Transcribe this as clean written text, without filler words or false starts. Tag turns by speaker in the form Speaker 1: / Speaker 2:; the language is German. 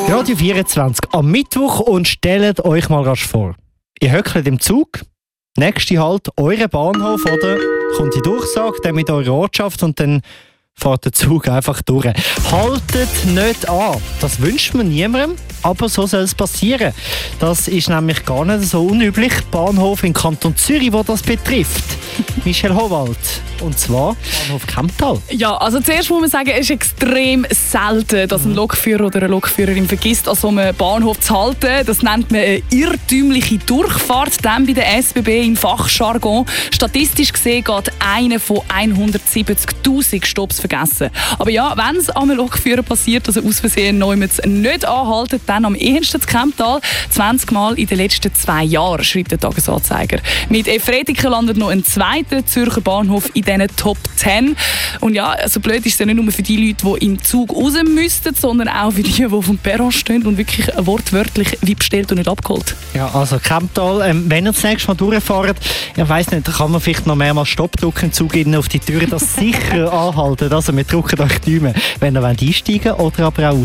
Speaker 1: Radio 24 am Mittwoch und stellt euch mal rasch vor. Ihr hückelt im Zug, nächste Halt, euren Bahnhof, oder? Kommt die Durchsage, dann mit eurer Ortschaft und dann fährt der Zug einfach durch. Haltet nicht an. Das wünscht man niemandem, aber so soll es passieren. Das ist nämlich gar nicht so unüblich. Bahnhof in Kanton Zürich, wo das betrifft. Michelle Howald. Und zwar Bahnhof Kemptal.
Speaker 2: Ja, also zuerst muss man sagen, es ist extrem selten, dass ein Lokführer oder eine Lokführerin vergisst, an so einem Bahnhof zu halten. Das nennt man eine irrtümliche Durchfahrt, dann bei der SBB im Fachjargon. Statistisch gesehen geht einer von 170'000 Stopps vergessen. Aber ja, wenn es einem Lokführer passiert, dass er aus Versehen nicht anhalten, dann am ehesten zu Kemptal. 20 Mal in den letzten 2 Jahren, schreibt der Tagesanzeiger. Mit Efretiken landet noch ein zweiter Zürcher Bahnhof in diesen Top 10. Und ja, also blöd ist es ja nicht nur für die Leute, die im Zug raus müssten, sondern auch für die, die auf dem Perron stehen und wirklich wortwörtlich wie bestellt und nicht abgeholt.
Speaker 1: Ja, also Kemptal, wenn ihr das nächste Mal durchfahrt, ich weiss nicht, kann man vielleicht noch mehrmals Stopp drücken im Zug innen auf die Tür, das sicher anhalten. Also wir drücken euch die Daumen, wenn ihr einsteigen wollt oder aber auch